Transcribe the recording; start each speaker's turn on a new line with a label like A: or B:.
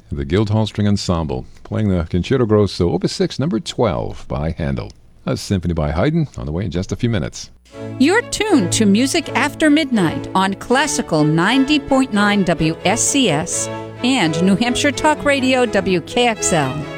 A: the Guildhall String Ensemble, playing the Concerto Grosso Opus 6, number 12 by Handel. A symphony by Haydn on the way in just a few minutes.
B: You're tuned to Music After Midnight on Classical 90.9 WSCS and New Hampshire Talk Radio WKXL.